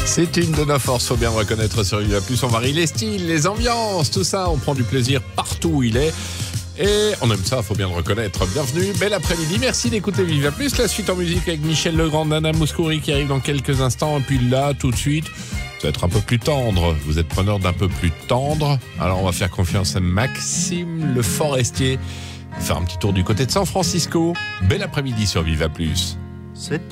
C'est une de nos forces, faut bien le reconnaître sur Viva Plus. On varie les styles, les ambiances, tout ça. On prend du plaisir partout où il est. Et on aime ça, faut bien le reconnaître. Bienvenue, bel après-midi. Merci d'écouter Viva Plus. La suite en musique avec Michel Legrand, Nana Mouskouri qui arrive dans quelques instants. Et puis là, tout de suite, ça va être un peu plus tendre. Vous êtes preneur d'un peu plus tendre. Alors on va faire confiance à Maxime Le Forestier. Faire un petit tour du côté de San Francisco. Bel après-midi sur Viva Plus. C'est